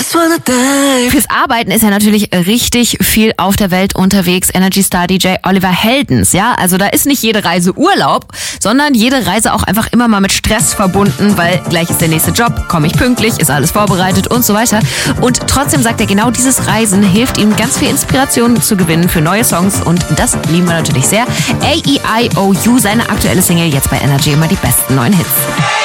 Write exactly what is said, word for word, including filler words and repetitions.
just wanna dive. Fürs Arbeiten ist er natürlich richtig viel auf der Welt unterwegs. Energy Star D J Oliver Heldens, ja. Also da ist nicht jede Reise Urlaub, sondern jede Reise auch einfach immer mal mit Stress verbunden, weil gleich ist der nächste Job, komme ich pünktlich, ist alles vorbereitet und so weiter. Und trotzdem sagt er, genau dieses Reisen hilft ihm, ganz viel Inspiration zu gewinnen für neue Songs und das lieben wir natürlich sehr. A E I O U, seine aktuelle Single, jetzt bei Energy immer die besten neuen Hits.